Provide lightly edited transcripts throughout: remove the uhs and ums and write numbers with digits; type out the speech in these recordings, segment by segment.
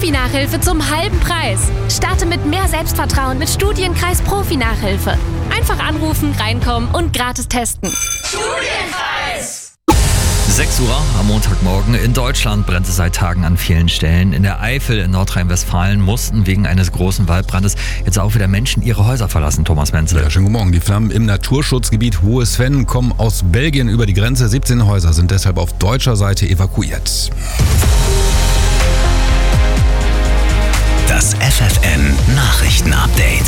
Profi-Nachhilfe zum halben Preis. Starte mit mehr Selbstvertrauen mit Studienkreis Profi-Nachhilfe. Einfach anrufen, reinkommen und gratis testen. Studienkreis! 6 Uhr am Montagmorgen. In Deutschland brennt es seit Tagen an vielen Stellen. In der Eifel in Nordrhein-Westfalen mussten wegen eines großen Waldbrandes jetzt auch wieder Menschen ihre Häuser verlassen. Thomas Menzel. Ja, schönen guten Morgen. Die Flammen im Naturschutzgebiet Hohes Venn kommen aus Belgien über die Grenze. 17 Häuser sind deshalb auf deutscher Seite evakuiert. Das FFN-Nachrichten-Update.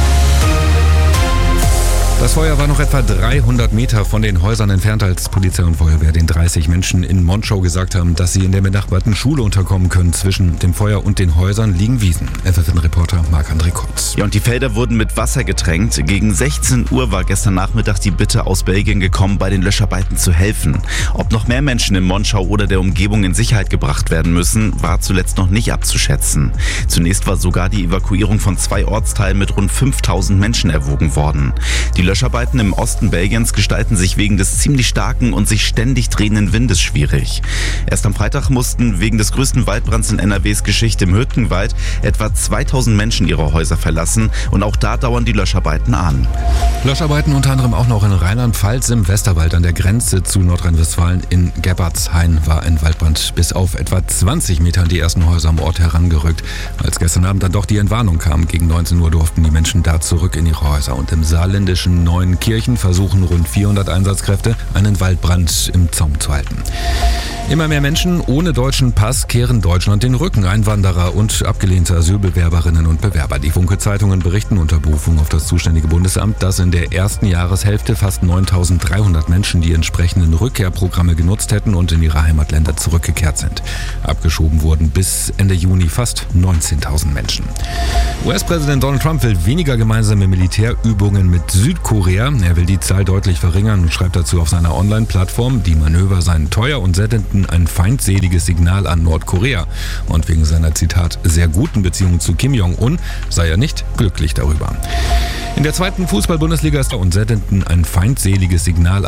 Das Feuer war noch etwa 300 Meter von den Häusern entfernt, als Polizei und Feuerwehr den 30 Menschen in Monschau gesagt haben, dass sie in der benachbarten Schule unterkommen können. Zwischen dem Feuer und den Häusern liegen Wiesen. FFN-Reporter Marc-André Kotz. Ja, und die Felder wurden mit Wasser getränkt. Gegen 16 Uhr war gestern Nachmittag die Bitte aus Belgien gekommen, bei den Löscharbeiten zu helfen. Ob noch mehr Menschen in Monschau oder der Umgebung in Sicherheit gebracht werden müssen, war zuletzt noch nicht abzuschätzen. Zunächst war sogar die Evakuierung von 2 Ortsteilen mit rund 5000 Menschen erwogen worden. Die Löscharbeiten im Osten Belgiens gestalten sich wegen des ziemlich starken und sich ständig drehenden Windes schwierig. Erst am Freitag mussten wegen des größten Waldbrands in NRWs Geschichte im Hürtgenwald etwa 2000 Menschen ihre Häuser verlassen und auch da dauern die Löscharbeiten an. Löscharbeiten unter anderem auch noch in Rheinland-Pfalz im Westerwald an der Grenze zu Nordrhein-Westfalen. In Gerbertshain war ein Waldbrand bis auf etwa 20 Metern die ersten Häuser am Ort herangerückt. Als gestern Abend dann doch die Entwarnung kam, gegen 19 Uhr durften die Menschen da zurück in ihre Häuser. Und im saarländischen Neuenkirchen versuchen rund 400 Einsatzkräfte, einen Waldbrand im Zaum zu halten. Immer mehr Menschen ohne deutschen Pass kehren Deutschland den Rücken. Einwanderer und abgelehnte Asylbewerberinnen und Bewerber. Die Funke-Zeitungen berichten unter Berufung auf das zuständige Bundesamt, dass in der ersten Jahreshälfte fast 9.300 Menschen die entsprechenden Rückkehrprogramme genutzt hätten und in ihre Heimatländer zurückgekehrt sind. Abgeschoben wurden bis Ende Juni fast 19.000 Menschen. US-Präsident Donald Trump will weniger gemeinsame Militärübungen mit Südkorea. Er will die Zahl deutlich verringern und schreibt dazu auf seiner Online-Plattform, die Manöver seien teuer und sendeten ein feindseliges Signal an Nordkorea. Und wegen seiner, Zitat, sehr guten Beziehung zu Kim Jong-un sei er nicht glücklich darüber. In der zweiten Fußball-Bundesliga ist und sendeten ein feindseliges Signal an